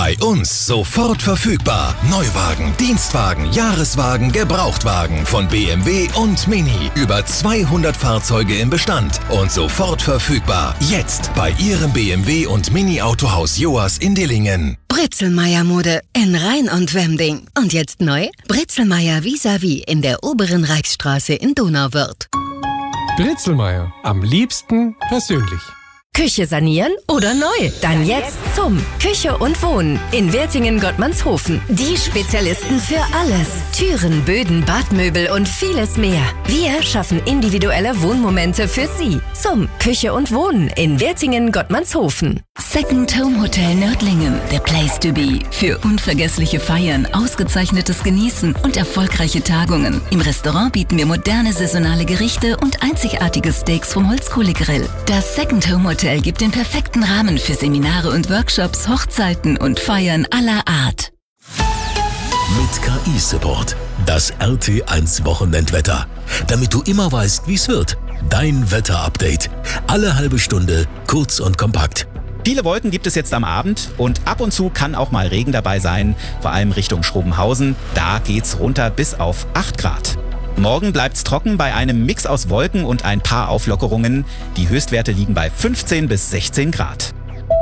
Bei uns sofort verfügbar. Neuwagen, Dienstwagen, Jahreswagen, Gebrauchtwagen von BMW und Mini. Über 200 Fahrzeuge im Bestand und sofort verfügbar. Jetzt bei Ihrem BMW und Mini Autohaus Joas in Dillingen. Britzelmeier Mode in Rhein und Wemding. Und jetzt neu? Britzelmeier vis-à-vis in der oberen Reichsstraße in Donauwörth. Britzelmeier. Am liebsten persönlich. Küche sanieren oder neu? Dann jetzt zum Küche und Wohnen in Wertingen-Gottmannshofen. Die Spezialisten für alles. Türen, Böden, Badmöbel und vieles mehr. Wir schaffen individuelle Wohnmomente für Sie. Zum Küche und Wohnen in Wertingen-Gottmannshofen. Second Home Hotel Nördlingen, the place to be. Für unvergessliche Feiern, ausgezeichnetes Genießen und erfolgreiche Tagungen. Im Restaurant bieten wir moderne saisonale Gerichte und einzigartige Steaks vom Holzkohlegrill. Das Second Home Hotel gibt den perfekten Rahmen für Seminare und Workshops, Hochzeiten und Feiern aller Art. Mit KI-Support. Das RT1 Wochenendwetter. Damit du immer weißt, wie es wird. Dein Wetter-Update. Alle halbe Stunde, kurz und kompakt. Viele Wolken gibt es jetzt am Abend und ab und zu kann auch mal Regen dabei sein, vor allem Richtung Schrobenhausen. Da geht's runter bis auf 8 Grad. Morgen bleibt's trocken bei einem Mix aus Wolken und ein paar Auflockerungen. Die Höchstwerte liegen bei 15 bis 16 Grad.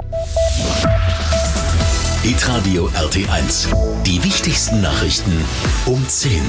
Hitradio RT1. Die wichtigsten Nachrichten um 10.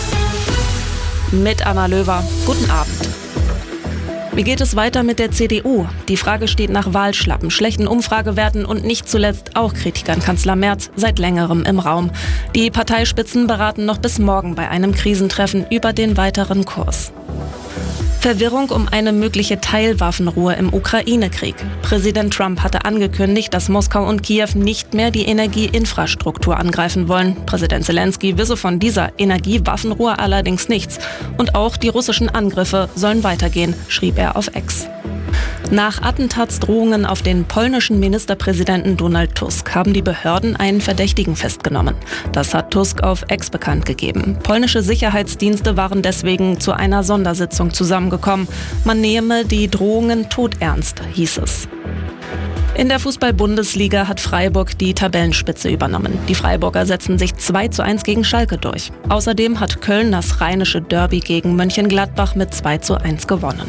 Mit Anna Löwer. Guten Abend. Wie geht es weiter mit der CDU? Die Frage steht nach Wahlschlappen, schlechten Umfragewerten und nicht zuletzt auch Kritik an Kanzler Merz seit längerem im Raum. Die Parteispitzen beraten noch bis morgen bei einem Krisentreffen über den weiteren Kurs. Verwirrung um eine mögliche Teilwaffenruhe im Ukraine-Krieg. Präsident Trump hatte angekündigt, dass Moskau und Kiew nicht mehr die Energieinfrastruktur angreifen wollen. Präsident Zelensky wisse von dieser Energiewaffenruhe allerdings nichts. Und auch die russischen Angriffe sollen weitergehen, schrieb er auf X. Nach Attentatsdrohungen auf den polnischen Ministerpräsidenten Donald Tusk haben die Behörden einen Verdächtigen festgenommen. Das hat Tusk auf X bekannt gegeben. Polnische Sicherheitsdienste waren deswegen zu einer Sondersitzung zusammengekommen. Man nehme die Drohungen todernst, hieß es. In der Fußball-Bundesliga hat Freiburg die Tabellenspitze übernommen. Die Freiburger setzen sich 2:1 gegen Schalke durch. Außerdem hat Köln das rheinische Derby gegen Mönchengladbach mit 2:1 gewonnen.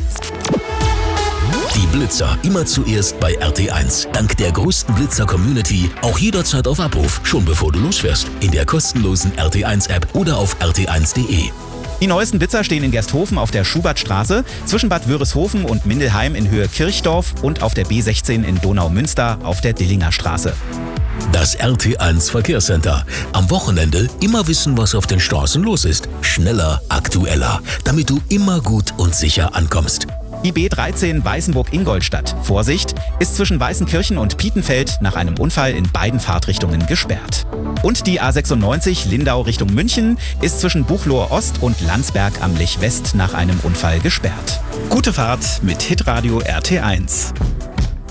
Die Blitzer immer zuerst bei RT1. Dank der größten Blitzer-Community auch jederzeit auf Abruf, schon bevor du losfährst. In der kostenlosen RT1-App oder auf rt1.de. Die neuesten Blitzer stehen in Gersthofen auf der Schubertstraße, zwischen Bad Wörishofen und Mindelheim in Höhe Kirchdorf und auf der B16 in Donaumünster auf der Dillinger Straße. Das RT1 Verkehrscenter. Am Wochenende immer wissen, was auf den Straßen los ist. Schneller, aktueller, damit du immer gut und sicher ankommst. Die B13 Weißenburg-Ingolstadt, Vorsicht, ist zwischen Weißenkirchen und Pietenfeld nach einem Unfall in beiden Fahrtrichtungen gesperrt. Und die A96 Lindau Richtung München ist zwischen Buchloe Ost und Landsberg am Lech West nach einem Unfall gesperrt. Gute Fahrt mit Hitradio RT1.